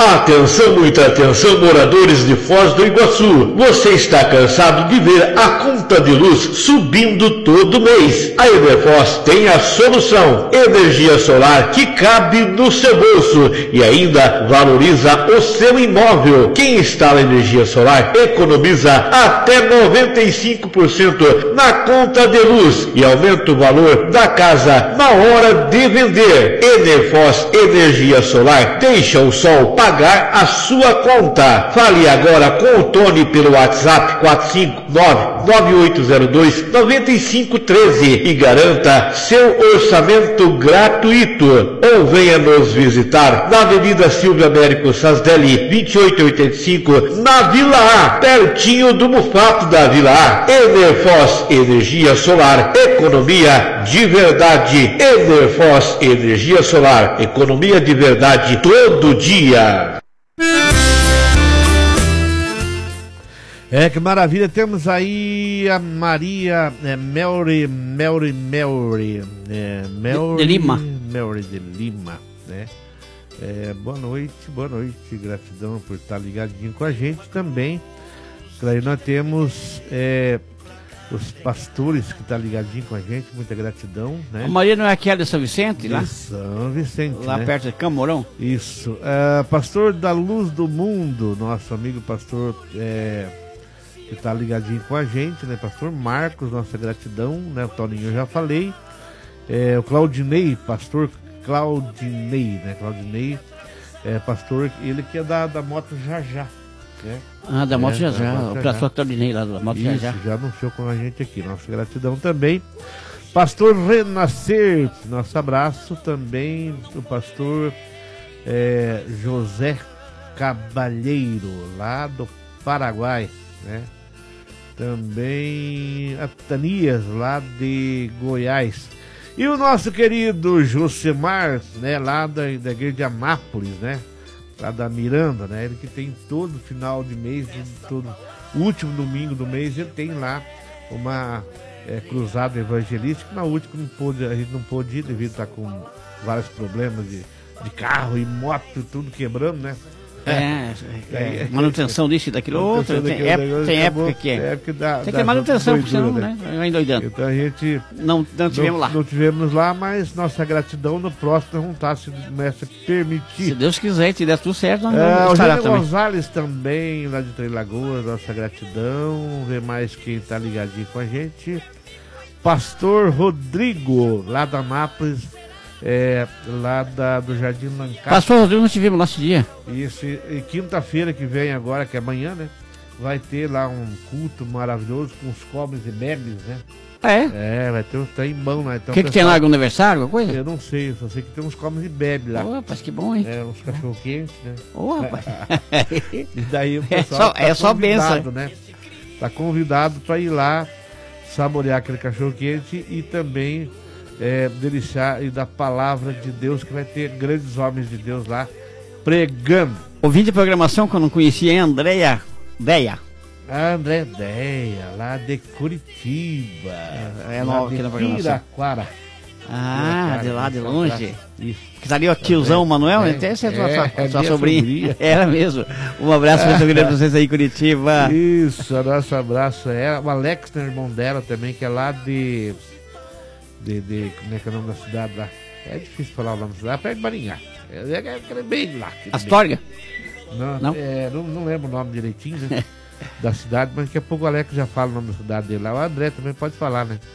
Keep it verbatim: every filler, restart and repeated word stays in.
Atenção, muita atenção, moradores de Foz do Iguaçu. Você está cansado de ver a conta de luz subindo todo mês? A Enerfoz tem a solução. Energia solar que cabe no seu bolso e ainda valoriza o seu imóvel. Quem instala energia solar economiza até noventa e cinco por cento na conta de luz e aumenta o valor da casa na hora de vender. Enerfoz Energia Solar deixa o sol pagar a sua conta. Fale agora com o Tony pelo WhatsApp quatro cinco nove, nove oito zero dois, nove cinco um três e garanta seu orçamento gratuito. Ou venha nos visitar na Avenida Silvio Américo Sasdelli, vinte e oito oitenta e cinco, na Vila A, pertinho do Mufato da Vila A. Enerfoz Energia Solar, economia de verdade. Enerfoz Energia Solar, economia de verdade todo dia. É, que maravilha, temos aí a Maria é, Melry, Melry, Melry, é, Melry, de Lima. Melry de Lima, né? É, boa noite, boa noite, gratidão por estar ligadinho com a gente também. Aí nós temos é, os pastores que estão ligadinho com a gente, muita gratidão, né? A Maria não é aquela de São Vicente, de lá? São Vicente, lá né? perto de Camorão? Isso, é, pastor da Luz do Mundo, nosso amigo pastor é, que está ligadinho com a gente, né? Pastor Marcos, nossa gratidão, né? O Toninho eu já falei. É, o Claudinei, pastor Claudinei, né? Claudinei, é, pastor, ele que é da, da Moto Jajá, né? Ah, da Moto é, Jajá, da Moto o pastor Claudinei lá da Moto Isso, Jajá. já anunciou com a gente aqui, nossa gratidão também. Pastor Renascer, nosso abraço também, o pastor é, José Cabalheiro, lá do Paraguai, né? Também a Tanias, lá de Goiás. E o nosso querido Josemar, né, lá da, da igreja de Amápolis, né? Lá da Miranda, né? Ele que tem todo final de mês, todo último domingo do mês, ele tem lá uma é, cruzada evangelística. Na última não pôde, a gente não pôde ir devido a estar com vários problemas de, de carro e moto, tudo quebrando, né? É, é, manutenção disso e daquilo outro. Tem, daquilo, época, tem época que é. Época da, tem que ter manutenção, porque senão, né? né? Vai endoidando. Então a gente não, não tivemos não, lá. Não tivemos lá, mas nossa gratidão no próximo vamos estar, se o mestre permitir. Se Deus quiser, se der tudo certo, nós é, vamos estar lá também. O Gonzalez também, lá de Três Lagoas, nossa gratidão. Ver mais quem está ligadinho com a gente. Pastor Rodrigo, lá da Anápolis. É, lá da, do Jardim Lancaster. Pastor Rodrigo, nós tivemos lá esse dia. Isso, e, e quinta-feira que vem agora, que é amanhã, né? Vai ter lá um culto maravilhoso com os comes e bebes, né? É? É, vai ter um trem bom lá. O então, que, que tem lá, algum aniversário, alguma coisa? Eu não sei, eu só sei que tem uns comes e bebes lá. Ô, rapaz, que bom, hein? É, uns cachorro-quentes, né? Ô, rapaz. E daí o pessoal é só, tá é só benção, né? Tá convidado para ir lá saborear aquele cachorro-quente e também É, deliciar e da palavra de Deus, que vai ter grandes homens de Deus lá pregando. Ouvinte de programação que eu não conhecia é Andréia Deia. A Andréia Deia, lá de Curitiba. É, é nova aqui na programação. Piraquara. Ah, de lá de longe. Isso. Que tá ali o tiozão é, Manuel, é, até essa é, tua, é, sua, sua sobrinha. sobrinha. Era mesmo. Um abraço muito grande pra vocês aí, Curitiba. Isso, o nosso abraço é o Alex, né, irmão dela também, que é lá de. De, de, como é que é o nome da cidade lá? É difícil falar o nome da cidade, perto de Maringá. É, é, é bem lá. Astorga? Não, não? É, não, não lembro o nome direitinho, né? Da cidade, mas daqui a pouco o Alex já fala o nome da cidade dele lá. O André também pode falar, né?